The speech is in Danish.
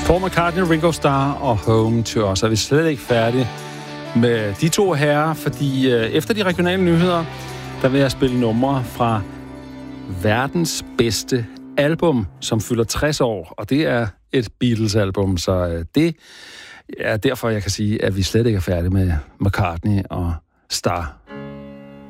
Paul McCartney, Ringo Starr og Home to Us. Er vi slet ikke færdige med de to herrer, fordi efter de regionale nyheder, der vil jeg spille numre fra verdens bedste album, som fylder 60 år, og det er et Beatles-album, så det er derfor, jeg kan sige, at vi slet ikke er færdige med McCartney og Starr.